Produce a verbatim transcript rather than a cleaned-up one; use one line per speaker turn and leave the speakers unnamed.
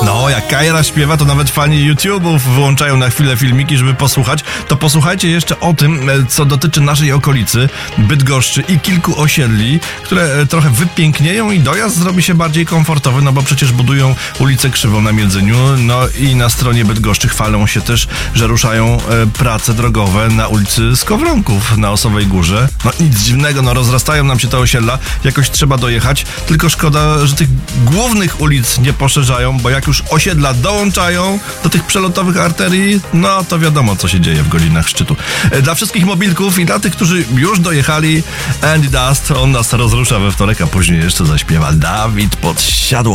No, jak Kajra śpiewa, to nawet fani YouTube'ów wyłączają na chwilę filmiki, żeby posłuchać. To posłuchajcie jeszcze o tym, co dotyczy naszej okolicy, Bydgoszczy i kilku osiedli, które trochę wypięknieją i dojazd zrobi się bardziej komfortowy, no bo przecież budują ulicę Krzywą na Miedzeniu, no i na stronie Bydgoszczy chwalą się też, że ruszają prace drogowe na ulicy Skowronków na Osowej Górze. No nic dziwnego, no rozrastają nam się te osiedla, jakoś trzeba dojechać, tylko szkoda, że tych głównych ulic nie poszerzają, bo jak już osiedla dołączają do tych przelotowych arterii, no to wiadomo, co się dzieje w godzinach szczytu. Dla wszystkich mobilków i dla tych, którzy już dojechali, Andy Dust, on nas rozrusza we wtorek, a później jeszcze zaśpiewa Dawid Podsiadło.